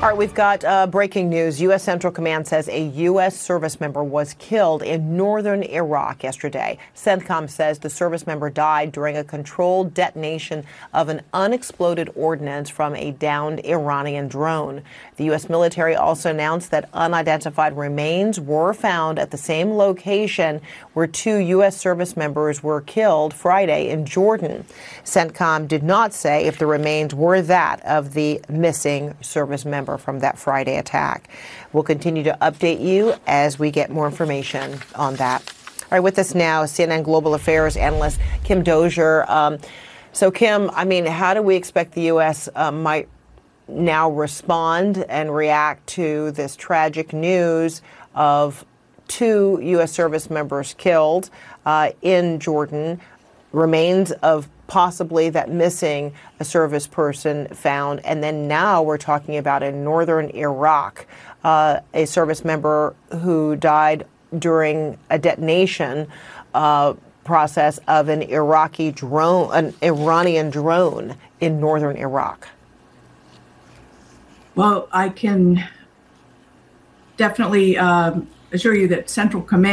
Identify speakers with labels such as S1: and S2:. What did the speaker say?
S1: All right, we've got breaking news. U.S. Central Command says a U.S. service member was killed in northern Iraq yesterday. CENTCOM says the service member died during a controlled detonation of an unexploded ordnance from a downed Iranian drone. The U.S. military also announced that unidentified remains were found at the same location where two U.S. service members were killed Friday in Jordan. CENTCOM did not say if the remains were that of the missing service member from that Friday attack. We'll continue to update you as we get more information on that. All right, with us now, CNN Global Affairs analyst Kim Dozier. So, Kim, I mean, how do we expect the U.S. Might now respond and react to this tragic news of two U.S. service members killed in Jordan, remains of possibly that missing a service person found, and then now we're talking about in northern Iraq, a service member who died during a detonation process of an Iranian drone in northern Iraq?
S2: Well, I can definitely assure you that Central Command